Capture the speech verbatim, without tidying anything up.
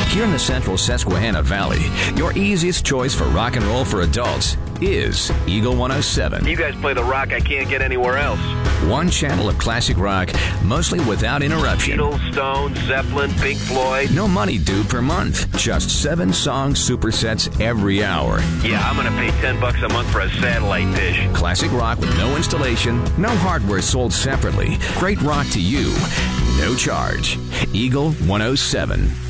Here in the central Susquehanna Valley, your easiest choice for rock and roll for adults is Eagle one oh seven. You guys play the rock I can't get anywhere else. One channel of classic rock, mostly without interruption. Beatles, Stones, Zeppelin, Pink Floyd. No money due per month. Just seven song supersets every hour. Yeah, I'm going to pay ten bucks a month for a satellite dish. Classic rock with no installation, no hardware sold separately. Great rock to you, no charge. Eagle one oh seven.